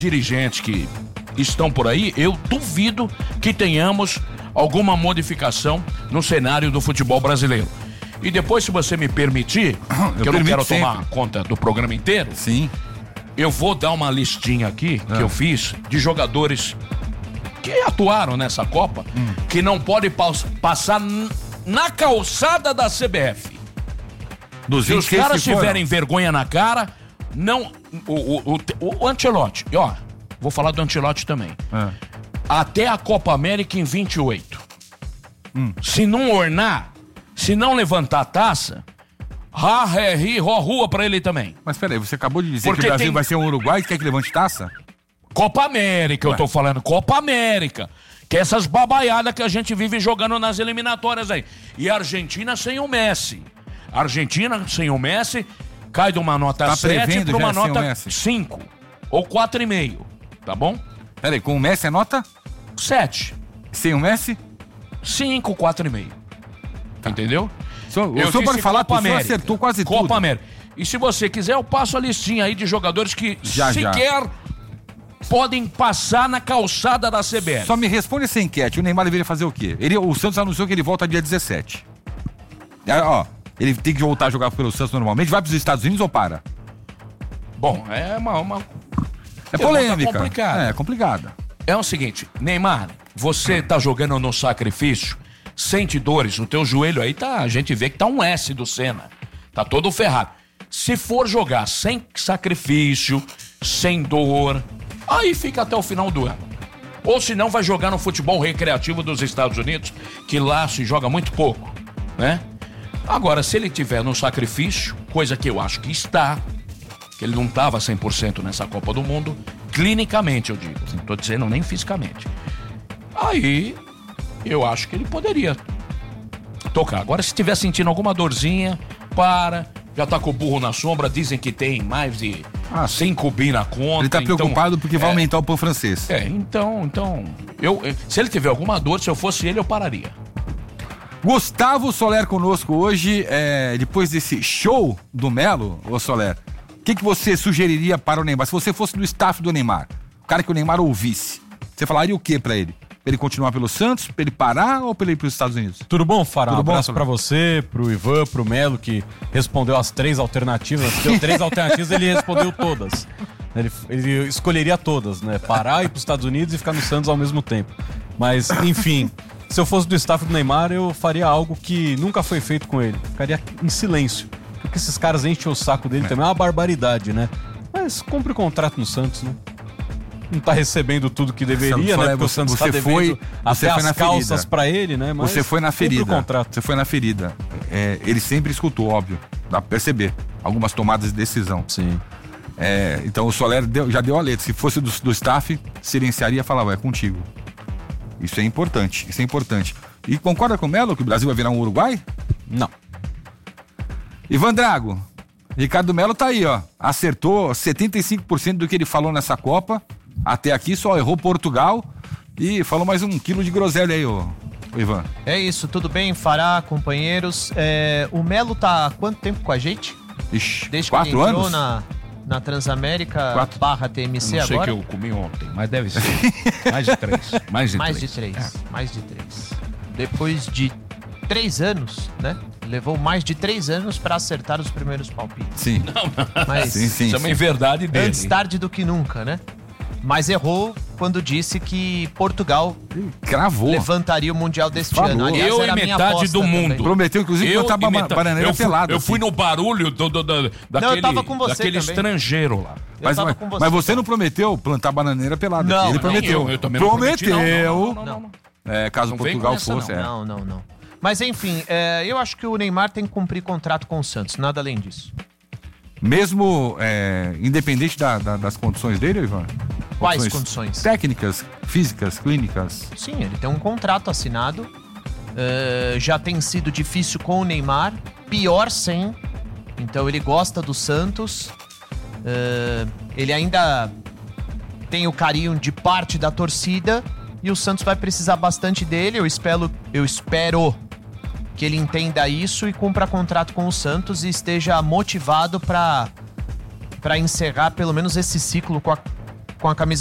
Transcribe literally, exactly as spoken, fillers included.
dirigentes que estão por aí, eu duvido que tenhamos alguma modificação no cenário do futebol brasileiro. E depois, se você me permitir, eu que eu não quero sempre. tomar conta do programa inteiro, sim, eu vou dar uma listinha aqui ah. que eu fiz de jogadores que atuaram nessa Copa, hum. que não podem paus- passar n- na calçada da C B F. Dos Se os caras tiverem vergonha na cara, não... O, o, o, o Ancelotti, ó, vou falar do Ancelotti também. Ah. Até a Copa América em vinte e oito. Hum. Se não ornar, se não levantar a taça, ha, ré, ri, ró, rua pra ele também. Mas peraí, você acabou de dizer Porque que o Brasil tem... vai ser um Uruguai, quer que levante taça? Copa América, Ué. eu tô falando, Copa América. Que é essas babaiadas que a gente vive jogando nas eliminatórias aí. E a Argentina sem o Messi. A Argentina sem o Messi cai de uma nota tá sete pra uma nota cinco. Ou quatro vírgula cinco, tá bom? Peraí, com o Messi é nota? sete. Sem o Messi? cinco, quatro vírgula cinco. Tá. Entendeu? So, o senhor pode falar que o senhor acertou quase Copa tudo. Copa América. E se você quiser, eu passo a listinha aí de jogadores que já, sequer... já. podem passar na calçada da C B F. Só me responde essa enquete. O Neymar deveria fazer o quê? Ele, o Santos anunciou que ele volta dia dezessete. É, ó, ele tem que voltar a jogar pelo Santos normalmente. Vai para os Estados Unidos ou para? Bom, é uma... uma... É polêmica. Complicada. É, complicada. É o seguinte, Neymar, você tá jogando no sacrifício, sente dores, o teu joelho aí tá... A gente vê que tá um S do Senna. Tá todo ferrado. Se for jogar sem sacrifício, sem dor... aí fica até o final do ano. Ou se não, vai jogar no futebol recreativo dos Estados Unidos, que lá se joga muito pouco, né? Agora, se ele tiver no sacrifício, coisa que eu acho que está, que ele não estava cem por cento nessa Copa do Mundo, clinicamente eu digo, não estou dizendo nem fisicamente. Aí, eu acho que ele poderia tocar. Agora, se estiver sentindo alguma dorzinha, para... já tá com o burro na sombra, dizem que tem mais de ah, cinco bi na conta. Ele tá preocupado então, porque vai é, aumentar o pão francês. É, então, então, eu, se ele tiver alguma dor, se eu fosse ele, eu pararia. Gustavo Soler conosco hoje, é, depois desse show do Melo, ô Soler, o que, que você sugeriria para o Neymar? Se você fosse do staff do Neymar, o cara que o Neymar ouvisse, você falaria o que para ele? Pra ele continuar pelo Santos, pra ele parar ou pra ele ir pros Estados Unidos? Tudo bom, Fará? Um abraço bom, pra você, pro Ivan, pro Melo, que respondeu as três alternativas. Deu três alternativas, ele respondeu todas. Ele, ele escolheria todas, né? Parar, ir pros Estados Unidos e ficar no Santos ao mesmo tempo. Mas, enfim, se eu fosse do staff do Neymar, eu faria algo que nunca foi feito com ele. Ficaria em silêncio. Porque esses caras enchem o saco dele é. também. É uma barbaridade, né? Mas cumpre o contrato no Santos, né? Não tá recebendo tudo que deveria, né? Porque o Santos tá devendo foi, até foi as calças pra ele, né? Mas você foi na ferida. O contrato. Você foi na ferida. É, ele sempre escutou, óbvio. Dá pra perceber. Algumas tomadas de decisão. Sim. É, então o Soler deu, já deu a letra. Se fosse do, do staff, silenciaria e falava, é contigo. Isso é importante. Isso é importante. E concorda com o Melo que o Brasil vai virar um Uruguai? Não. Ivan Drago. Ricardo Melo tá aí, ó. Acertou setenta e cinco por cento do que ele falou nessa Copa. Até aqui só errou Portugal e falou mais um quilo de groselha aí, ô, ô Ivan. É isso, tudo bem, Fará, companheiros. É, o Melo tá há quanto tempo com a gente? Ixi, Desde quatro que ele entrou anos? na, na Transamérica Quatro. barra T M C eu não sei agora? que eu comi ontem, mas deve ser mais de três. Mais de mais três. de três, É. mais de três. Depois de três anos, né? Levou mais de três anos pra acertar os primeiros palpites. Sim. Mas sim, sim, Isso é uma verdade dele. antes tarde do que nunca, né? Mas errou quando disse que Portugal Cravou. levantaria o Mundial deste Falou. ano. Aliás, Eu era e a minha metade aposta do mundo. também. Prometeu, inclusive, Eu botar e ba- metade- bananeira eu fui, pelada. Eu fui assim. no barulho do, do, do, daquele, eu tava com você daquele também. estrangeiro lá. Eu Mas, tava mas, com você, mas você então. não prometeu plantar bananeira pelada. Não, Ele não, prometeu. Eu, eu também não prometi, prometeu. não, não, não, não, não. É, caso Não vem Portugal com essa, fosse. não. É. Não, não, não. Mas enfim, é, eu acho que o Neymar tem que cumprir contrato com o Santos, nada além disso. Mesmo é, independente da, da, das condições dele, Ivan? Quais condições? Técnicas, físicas, clínicas. Sim, ele tem um contrato assinado. Uh, já tem sido difícil com o Neymar, pior sem. Então ele gosta do Santos. Uh, ele ainda tem o carinho de parte da torcida e o Santos vai precisar bastante dele. Eu espero, eu espero que ele entenda isso e cumpra contrato com o Santos e esteja motivado para para encerrar pelo menos esse ciclo com a com a camisa